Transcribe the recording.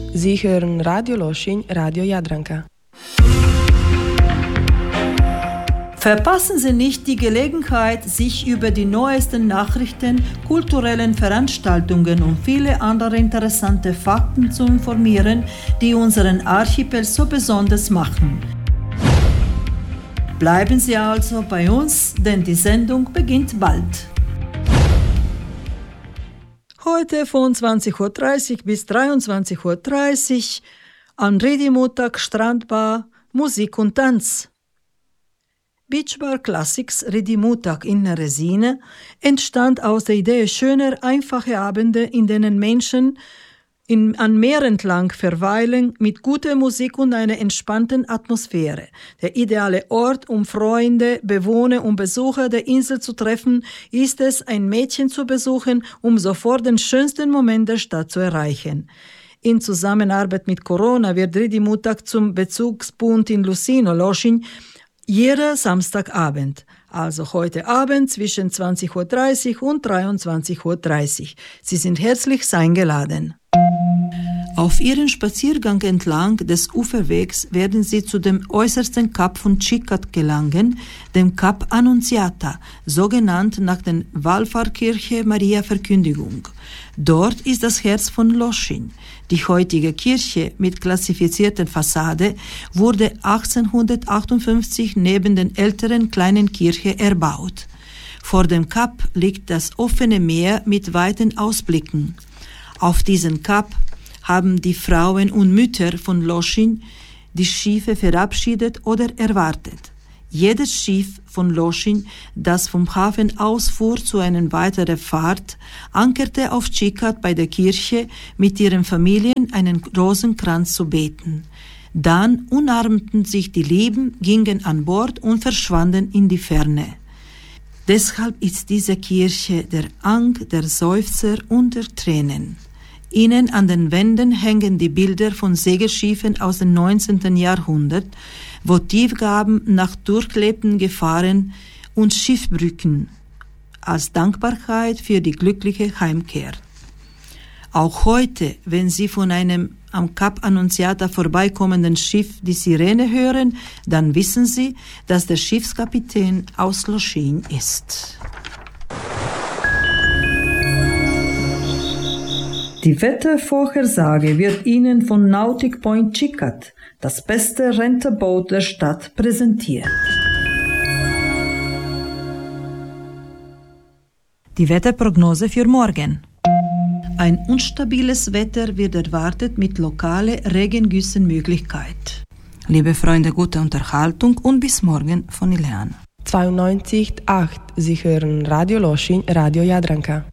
Sie hören Radio Loschin, Radio Jadranka. Verpassen Sie nicht die Gelegenheit, sich über die neuesten Nachrichten, kulturellen Veranstaltungen und viele andere interessante Fakten zu informieren, die unseren Archipel so besonders machen. Bleiben Sie also bei uns, denn die Sendung beginnt bald. Heute von 20.30 Uhr bis 23.30 Uhr an Ridimutag Strandbar Musik und Tanz. Beachbar Classics Ridimutag in Resine entstand aus der Idee schöner, einfacher Abende, in denen Menschen an Meer entlang verweilen mit guter Musik und einer entspannten Atmosphäre. Der ideale Ort, um Freunde, Bewohner und Besucher der Insel zu treffen, ist es, ein Mädchen zu besuchen, um sofort den schönsten Moment der Stadt zu erreichen. In Zusammenarbeit mit Corona wird Ridimutag zum Bezugspunkt in Lucino, Loschin, jeder Samstagabend, also heute Abend zwischen 20.30 Uhr und 23.30 Uhr. Sie sind herzlich eingeladen. Auf Ihren Spaziergang entlang des Uferwegs werden Sie zu dem äußersten Kap von Chicat gelangen, dem Kap Annunziata, so genannt nach der Wallfahrtskirche Maria Verkündigung. Dort ist das Herz von Loschin. Die heutige Kirche mit klassifizierter Fassade wurde 1858 neben der älteren kleinen Kirche erbaut. Vor dem Kap liegt das offene Meer mit weiten Ausblicken. Auf diesem Kap haben die Frauen und Mütter von Loschin die Schiffe verabschiedet oder erwartet. Jedes Schiff von Loschin, das vom Hafen ausfuhr zu einer weiteren Fahrt, ankerte auf Chicat bei der Kirche mit ihren Familien einen Rosenkranz zu beten. Dann umarmten sich die Lieben, gingen an Bord und verschwanden in die Ferne. Deshalb ist diese Kirche der Ang, der Seufzer und der Tränen. Innen an den Wänden hängen die Bilder von Segelschiffen aus dem 19. Jahrhundert, Votivgaben nach durchlebten Gefahren und Schiffbrücken als Dankbarkeit für die glückliche Heimkehr. Auch heute, wenn Sie von einem am Kap Annunziata vorbeikommenden Schiff die Sirene hören, dann wissen Sie, dass der Schiffskapitän aus Loschin ist. Die Wettervorhersage wird Ihnen von Nautic Point Chicat, das beste Renterboot der Stadt, präsentiert. Die Wetterprognose für morgen. Ein unstabiles Wetter wird erwartet mit lokalen Regengüssenmöglichkeit. Liebe Freunde, gute Unterhaltung und bis morgen von Ileana. 92.8. Sie hören Radio Loschin, Radio Jadranka.